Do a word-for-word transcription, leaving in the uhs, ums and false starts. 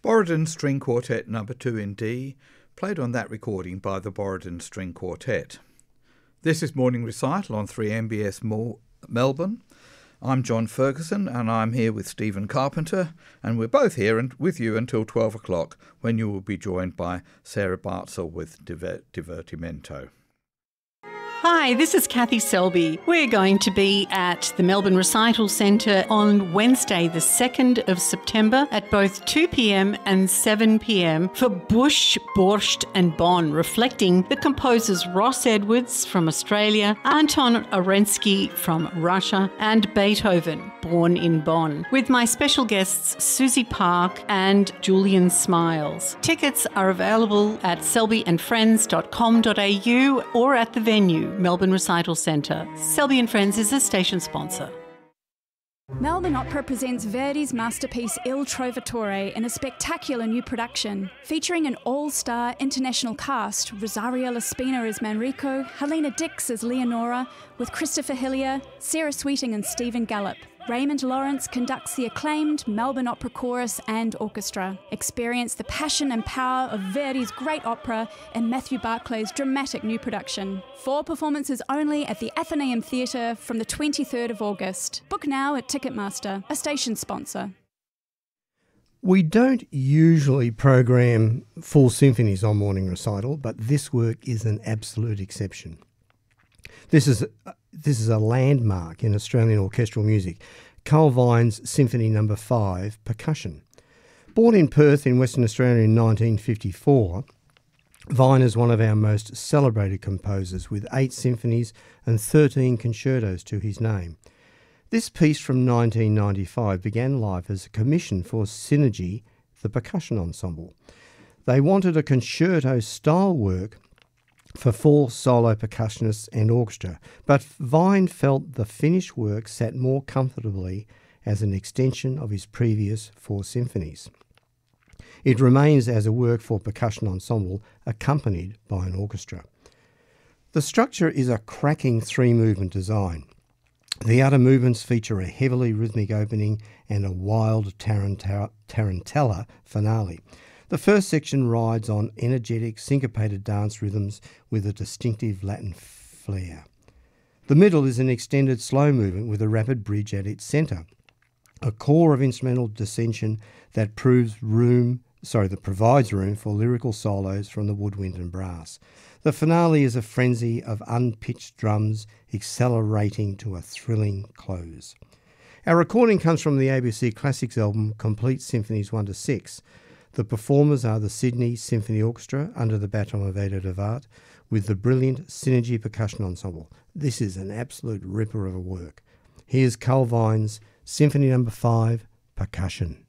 Borodin String Quartet number two in D, played on that recording by the Borodin String Quartet. This is Morning Recital on three M B S Mo- Melbourne. I'm John Ferguson and I'm here with Stephen Carpenter, and we're both here and with you until twelve o'clock, when you will be joined by Sarah Bartzel with Diver- Divertimento. Hi, this is Kathy Selby. We're going to be at the Melbourne Recital Centre on Wednesday the second of September at both two p.m. and seven p.m. for Bush, Borscht and Bonn, reflecting the composers Ross Edwards from Australia, Anton Orensky from Russia and Beethoven, born in Bonn, with my special guests Susie Park and Julian Smiles. Tickets are available at selby and friends dot com dot a u or at the venue, Melbourne Recital Centre. Selby and Friends is a station sponsor. Melbourne Opera presents Verdi's masterpiece Il Trovatore in a spectacular new production, featuring an all-star international cast: Rosario Laspina as Manrico, Helena Dix as Leonora, with Christopher Hillier, Sarah Sweeting and Stephen Gallup. Raymond Lawrence conducts the acclaimed Melbourne Opera Chorus and Orchestra. Experience the passion and power of Verdi's great opera in Matthew Barclay's dramatic new production. Four performances only at the Athenaeum Theatre from the twenty-third of August. Book now at Ticketmaster, a station sponsor. We don't usually program full symphonies on Morning Recital, but this work is an absolute exception. This is this is a landmark in Australian orchestral music, Carl Vine's Symphony Number five, Percussion. Born in Perth in Western Australia in nineteen fifty-four, Vine is one of our most celebrated composers, with eight symphonies and thirteen concertos to his name. This piece from nineteen ninety-five began life as a commission for Synergy, the percussion ensemble. They wanted a concerto-style work for four solo percussionists and orchestra, but Vine felt the finished work sat more comfortably as an extension of his previous four symphonies. It remains as a work for percussion ensemble accompanied by an orchestra. The structure is a cracking three-movement design. The outer movements feature a heavily rhythmic opening and a wild tarantella, tarantella finale. The first section rides on energetic, syncopated dance rhythms with a distinctive Latin flair. The middle is an extended slow movement with a rapid bridge at its centre, a core of instrumental dissension that proves room, sorry, that provides room for lyrical solos from the woodwind and brass. The finale is a frenzy of unpitched drums accelerating to a thrilling close. Our recording comes from the A B C Classics album Complete Symphonies one to six. The performers are the Sydney Symphony Orchestra under the baton of Ada de Waart with the brilliant Synergy Percussion Ensemble. This is an absolute ripper of a work. Here's Carl Vine's Symphony Number five, Percussion.